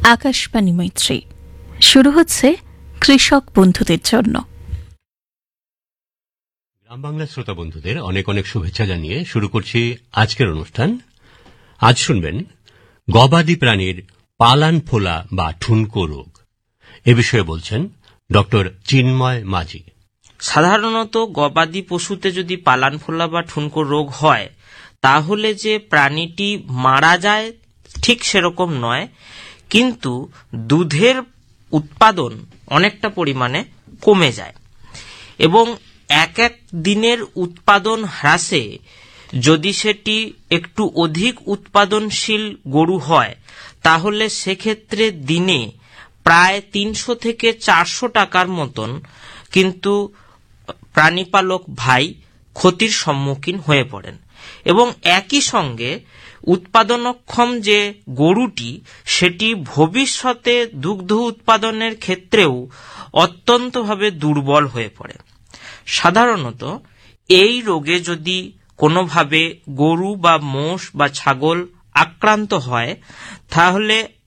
আকাশবাণী মৈত্রী শুরু হচ্ছে কৃষক বন্ধুদের জন্য। গ্রাম বাংলা শ্রোতা বন্ধুদের অনেক অনেক শুভেচ্ছা জানিয়ে শুরু করছি আজকের অনুষ্ঠান। আজ শুনবেন গবাদি প্রাণীর পালান ফোলা বা ঠুনকো রোগ। এ বিষয়ে বলছেন ডক্টর চিন্ময় মাঝি। সাধারণত গবাদি পশুতে যদি পালান ফোলা বা ঠুনকো রোগ হয় তাহলে যে প্রাণীটি মারা যায় ঠিক সেরকম নয়, কিন্তু দুধের উৎপাদন অনেকটা পরিমাণে কমে যায় এবং এক এক দিনের উৎপাদন হ্রাসে যদি সেটি একটু অধিক উৎপাদনশীল গরু হয় তাহলে সেক্ষেত্রে দিনে প্রায় 300 থেকে 400 টাকার মতন কিন্তু প্রাণীপালক ভাই ক্ষতির সম্মুখীন হয়ে পড়েন। এবং একই সঙ্গে উৎপাদনক্ষম যে গরুটি সেটি ভবিষ্যতে দুগ্ধ উৎপাদনের ক্ষেত্রেও অত্যন্তভাবে দুর্বল হয়ে পড়ে। সাধারণত এই রোগে যদি কোনোভাবে গরু বা মোষ বা ছাগল আক্রান্ত হয় তাহলে